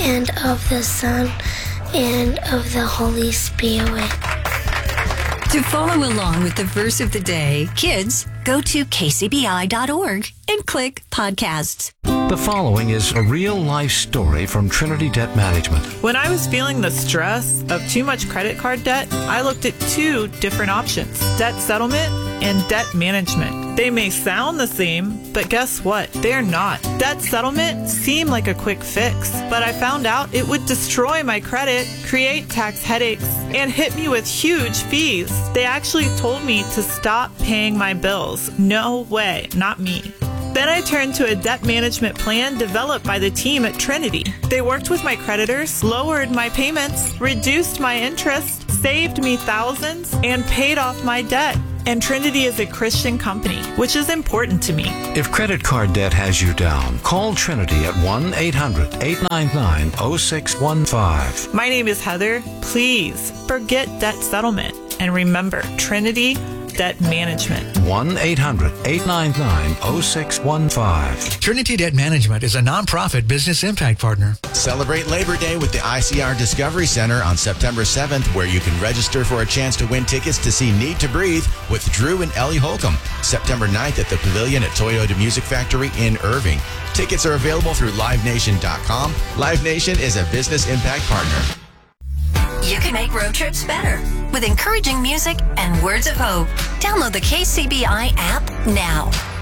and of the Son, and of the Holy Spirit. To follow along with the verse of the day, kids, go to kcbi.org and click podcasts. The following is a real-life story from Trinity Debt Management. When I was feeling the stress of too much credit card debt, I looked at two different options: debt settlement and debt management. They may sound the same, but guess what? They're not. Debt settlement seemed like a quick fix, but I found out it would destroy my credit, create tax headaches, and hit me with huge fees. They actually told me to stop paying my bills. No way, not me. Then I turned to a debt management plan developed by the team at Trinity. They worked with my creditors, lowered my payments, reduced my interest, saved me thousands, and paid off my debt. And Trinity is a Christian company, which is important to me. If credit card debt has you down, call Trinity at 1-800-899-0615. My name is Heather. Please forget debt settlement. And remember, Trinity Debt Management. 1-800-899-0615. Trinity Debt Management is a nonprofit business impact partner. Celebrate Labor Day with the ICR Discovery Center on September 7th, where you can register for a chance to win tickets to see Need to Breathe with Drew and Ellie Holcomb. September 9th at the Pavilion at Toyota Music Factory in Irving. Tickets are available through LiveNation.com. Live Nation is a business impact partner. You can make road trips better with encouraging music and words of hope. Download the KCBI app now.